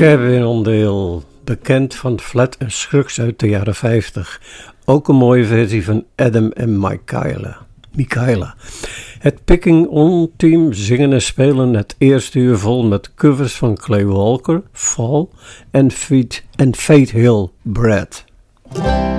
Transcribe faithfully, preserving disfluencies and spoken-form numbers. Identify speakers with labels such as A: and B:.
A: Kevin Ondale, bekend van Flat en Scruggs uit de jaren vijftig. Ook een mooie versie van Adam en Michaela. Michaela. Het Picking On team zingen en spelen het eerste uur vol met covers van Clay Walker, Fall en Fate, en Fate Hill, Brad.